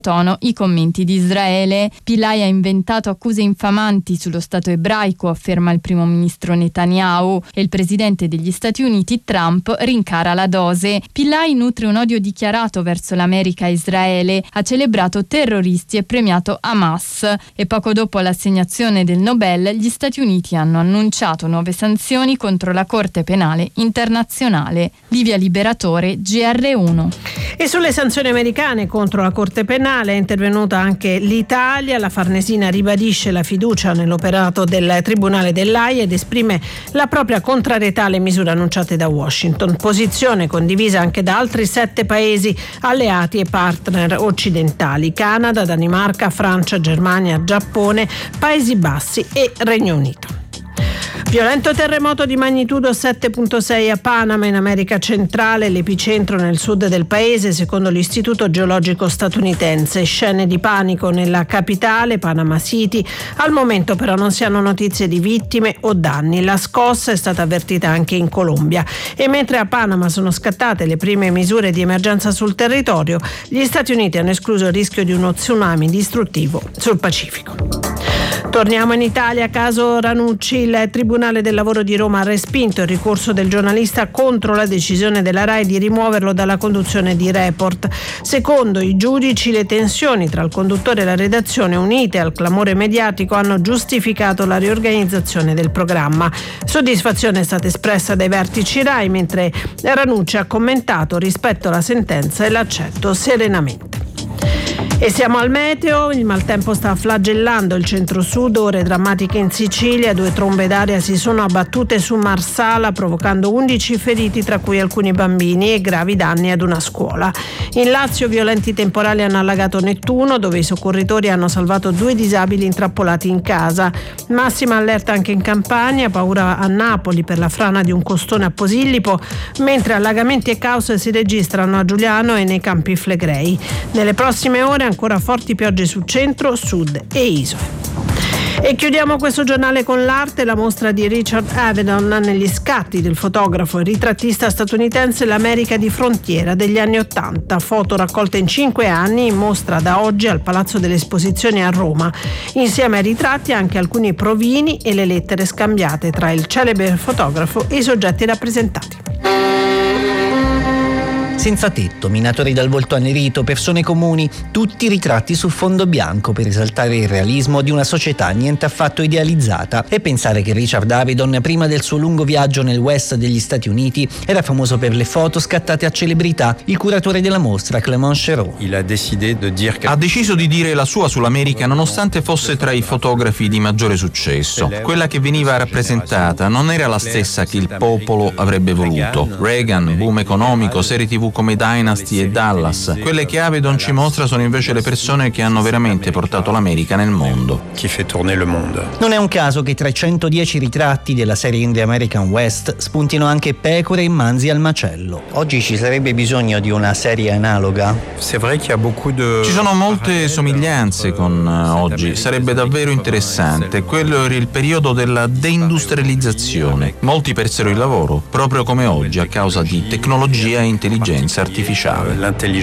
tono i commenti di Israele. Pillay ha inventato accuse infamanti sullo Stato ebraico, afferma il primo ministro Netanyahu, e il presidente degli Stati Uniti Trump rincara la dose. Pillay nutre un odio dichiarato verso l'America e Israele, ha celebrato terroristi e premiato Hamas, e poco dopo l'assegnazione del Nobel gli Stati Uniti hanno annunciato nuove sanzioni contro la Corte Penale Internazionale. Livia Liberatore, GR1. E sulle sanzioni americane contro la Corte Penale è intervenuta anche l'Italia. La Farnesina ribadisce la fiducia nell'operato del Tribunale dell'Aia ed esprime la propria contrarietà alle misure annunciate da Washington, posizione condivisa anche da altri 7 paesi alleati e partner occidentali: Canada, Danimarca, Francia, Germania, Giappone, Paesi Bassi e Regno Unito. Violento terremoto di magnitudo 7.6 a Panama, in America centrale, l'epicentro nel sud del paese, secondo l'Istituto Geologico statunitense. Scene di panico nella capitale, Panama City. Al momento però non si hanno notizie di vittime o danni. La scossa è stata avvertita anche in Colombia. E mentre a Panama sono scattate le prime misure di emergenza sul territorio, gli Stati Uniti hanno escluso il rischio di uno tsunami distruttivo sul Pacifico. Torniamo in Italia, caso Ranucci. Il Tribunale del Lavoro di Roma ha respinto il ricorso del giornalista contro la decisione della RAI di rimuoverlo dalla conduzione di Report. Secondo i giudici, le tensioni tra il conduttore e la redazione, unite al clamore mediatico, hanno giustificato la riorganizzazione del programma. Soddisfazione è stata espressa dai vertici RAI, mentre Ranucci ha commentato: rispetto alla sentenza e l'accetto serenamente. E siamo al meteo. Il maltempo sta flagellando il centro-sud, ore drammatiche in Sicilia. 2 trombe d'aria si sono abbattute su Marsala, provocando 11 feriti, tra cui alcuni bambini, e gravi danni ad una scuola. In Lazio violenti temporali hanno allagato Nettuno, dove i soccorritori hanno salvato 2 disabili intrappolati in casa. Massima allerta anche in Campania, paura a Napoli per la frana di un costone a Posillipo, mentre allagamenti e caos si registrano a Giuliano e nei Campi Flegrei. Nelle prossime ore ancora forti piogge su centro, sud e isole. E chiudiamo questo giornale con l'arte. La mostra di Richard Avedon negli scatti del fotografo e ritrattista statunitense L'America di frontiera degli anni '80. Foto raccolte in 5 anni, in mostra da oggi al Palazzo delle Esposizioni a Roma. Insieme ai ritratti anche alcuni provini e le lettere scambiate tra il celebre fotografo e i soggetti rappresentati. Senza tetto, minatori dal volto annerito, persone comuni, tutti ritratti su fondo bianco per esaltare il realismo di una società niente affatto idealizzata e pensare che Richard Avedon, prima del suo lungo viaggio nel West degli Stati Uniti, era famoso per le foto scattate a celebrità. Il curatore della mostra, Clément Cherot, ha deciso di dire la sua sull'America nonostante fosse tra i fotografi di maggiore successo. Quella che veniva rappresentata non era la stessa che il popolo avrebbe voluto. Reagan, boom economico, serie TV come Dynasty e Dallas. Quelle che Avedon ci mostra sono invece le persone che hanno veramente portato l'America nel mondo. Non è un caso che tra i 110 ritratti della serie In the American West spuntino anche pecore e manzi al macello. Oggi ci sarebbe bisogno di una serie analoga? Ci sono molte somiglianze con oggi, sarebbe davvero interessante. Quello era il periodo della deindustrializzazione. Molti persero il lavoro, proprio come oggi, a causa di tecnologia e intelligenza artificiale.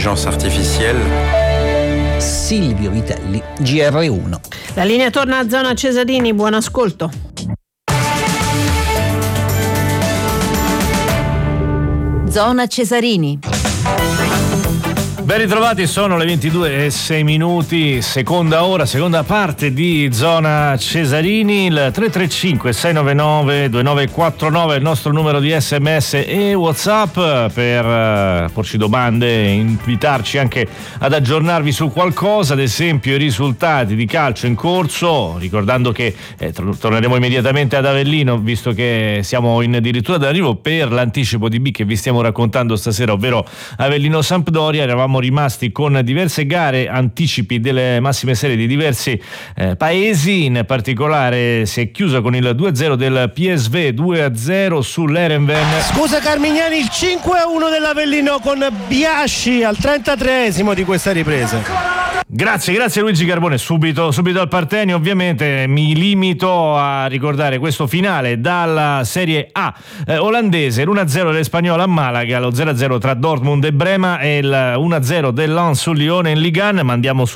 Silvio Vitelli, GR1. La linea torna a Zona Cesarini, buon ascolto. Zona Cesarini. Ben ritrovati, sono le 22:06, seconda ora, seconda parte di Zona Cesarini. Il 335-699-2949 è il nostro numero di SMS e WhatsApp per porci domande, invitarci anche ad aggiornarvi su qualcosa, ad esempio i risultati di calcio in corso, ricordando che torneremo immediatamente ad Avellino, visto che siamo addirittura d'arrivo per l'anticipo di B che vi stiamo raccontando stasera, ovvero Avellino-Sampdoria. Eravamo rimasti con diverse gare, anticipi delle massime serie di diversi paesi. In particolare si è chiusa con il 2-0 del PSV, 2-0 sull'Erenven. Scusa Carmignani, il 5-1 dell'Avellino con Biasci al 33esimo di questa ripresa. Grazie Luigi Carbone, subito al Partenio. Ovviamente mi limito a ricordare questo finale dalla Serie A olandese, l'1-0 dell'Espanyol a Malaga, lo 0-0 tra Dortmund e Brema e il 1-0 del Lens sul Lione in Ligue 1. Ma andiamo